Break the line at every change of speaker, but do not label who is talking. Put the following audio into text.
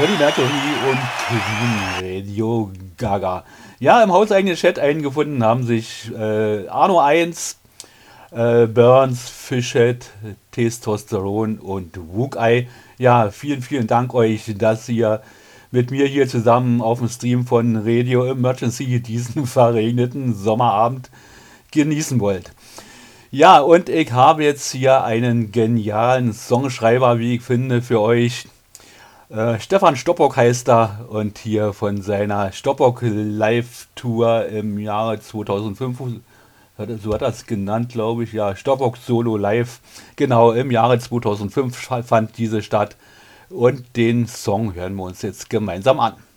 Freddie Mercury und Queen, Radio Gaga. Ja, im hauseigenen Chat eingefunden haben sich Arno 1, Burns, Fischhead, Testosteron und Wugei. Ja, vielen, vielen Dank euch, dass ihr mit mir hier zusammen auf dem Stream von Radio Emergency diesen verregneten Sommerabend genießen wollt. Ja, und ich habe jetzt hier einen genialen Songschreiber, wie ich finde, für euch. Stefan Stoppock heißt er und hier von seiner Stoppock Live Tour im Jahre 2005, so hat er es genannt, glaube ich, ja, Stoppock Solo Live, genau, im Jahre 2005 fand diese statt und den Song hören wir uns jetzt gemeinsam an.